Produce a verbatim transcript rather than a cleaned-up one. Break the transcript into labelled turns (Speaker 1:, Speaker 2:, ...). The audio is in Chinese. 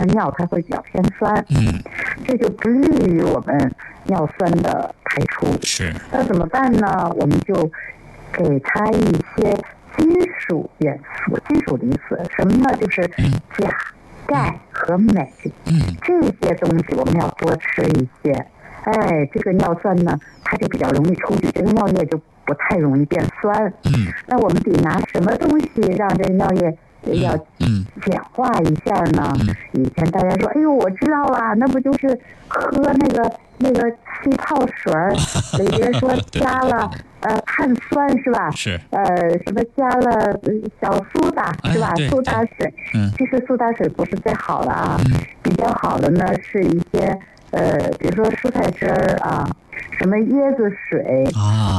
Speaker 1: 尿它会比较偏酸，
Speaker 2: 嗯，
Speaker 1: 这就不利于我们尿酸的排出。
Speaker 2: 是，
Speaker 1: 那怎么办呢？我们就给它一些金属元素、金属离子，什么呢？就是钾、钙和镁，
Speaker 2: 嗯，
Speaker 1: 这些东西我们要多吃一些。哎，这个尿酸呢，它就比较容易出去，这个尿液就不太容易变酸。
Speaker 2: 嗯，
Speaker 1: 那我们得拿什么东西让这个尿液要
Speaker 2: 嗯
Speaker 1: 简化一下呢？以前大家说，哎呦，我知道了，那不就是喝那个那个气泡水儿，里边说加了呃碳酸是吧？
Speaker 2: 是，
Speaker 1: 呃，什么加了小苏打是吧？
Speaker 2: 哎、
Speaker 1: 苏打水，
Speaker 2: 嗯，
Speaker 1: 其实苏打水不是最好的啊，
Speaker 2: 嗯、
Speaker 1: 比较好的呢是一些呃，比如说蔬菜汁儿啊，什么椰子水
Speaker 2: 啊。